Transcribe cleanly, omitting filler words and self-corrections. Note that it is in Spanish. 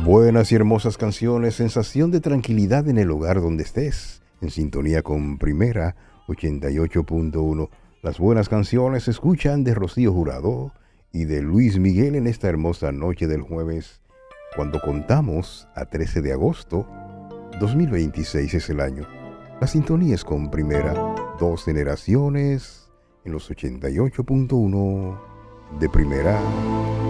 Buenas y hermosas canciones, sensación de tranquilidad en el hogar donde estés, en sintonía con Primera 88.1. Las buenas canciones se escuchan de Rocío Jurado y de Luis Miguel en esta hermosa noche del jueves, cuando contamos a 13 de agosto, 2026 es el año. La sintonía es con Primera, dos generaciones en los 88.1 de Primera.